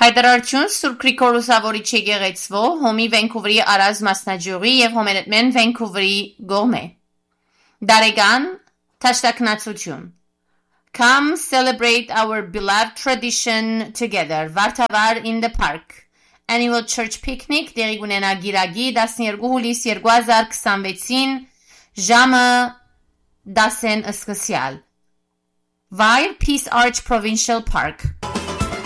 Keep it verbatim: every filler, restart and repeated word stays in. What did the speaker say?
Հայտարարություն Սուրբ Գրիգոր Լուսավորիչ եկեղեցվո Հոմի Վենքուվերի Արազ մասնաճյուղի եւ Հոմենետմեն Վենքուվերի գոմե Դարեգան Թաշտակնացություն Come celebrate our beloved tradition together. Վարդավառ in the park. Annual church picnic տեղի կունենա գիրագի տասներկու հուլիս երկու հազար քսանվեցին ժամը դասեն սկսյալ Վայր Peace Arch Provincial Park